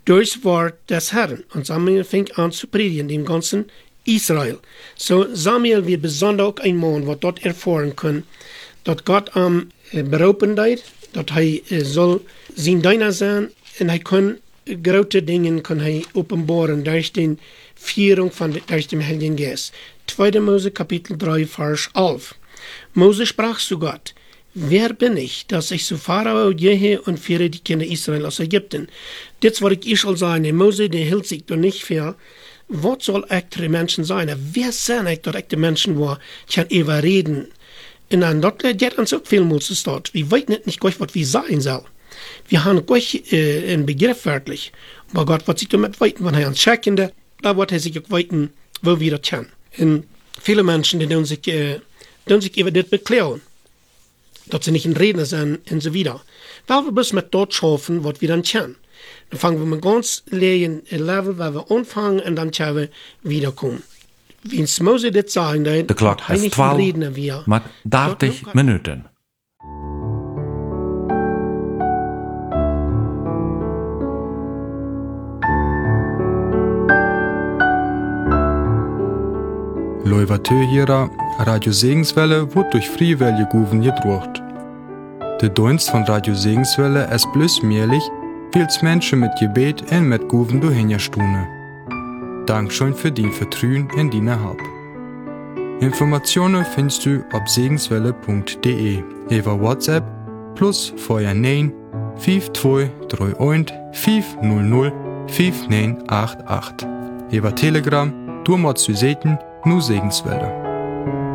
durchs Wort des Herrn. Und Samuel fing an zu predigen, dem ganzen Israel. So Samuel wird besonders auch ein Mann, was dort erfahren kann, dass Gott am berufen deed, dass er soll sein Diener sein und er kann große Dinge kann er offenbaren durch die Führung durch den Heiligen Geist. 2. Mose Kapitel 3, Vers 11. Mose sprach zu Gott: Wer bin ich, dass ich zu Pharao gehe und führe die Kinder Israel aus Ägypten? Das, was ich soll sagen, Mose, der hielt sich doch nicht für. Was soll ich die Menschen sein? Wer sind ich, dass ich die Menschen, die kann überreden? Und dann dort geht uns auch viel Moses dort. Wir wissen nicht gleich, was wir sein soll. Wir haben gleich einen Begriff wörtlich. Aber Gott wird sich damit weiten, wenn er uns checken, da wird er sich auch weiten, wo wir das können. Und viele Menschen, die tun sich über das beklagen, dass sie nicht in Reden sind und so weiter. Weil wir bis mit dort schaffen, was wir dann können. Dann fangen wir mit ganz leeren Level, weil wir anfangen und dann können wir wiederkommen. Wie es Mose das sagen, de klok is 12 met 30 minuten. Loivatö Radio Segenswelle wird durch Friewelle Guven gedruckt. Der Dienst von Radio Segenswelle ist bloß möglich, weil es Menschen mit Gebet und mit Guven durchhinstune. Dankeschön für dein Vertrauen in deine Hab. Informationen findest du auf segenswelle.de über WhatsApp plus vorher 9 5231 500 5988. Über Telegram, du machst du Seiten, nur Segenswelle.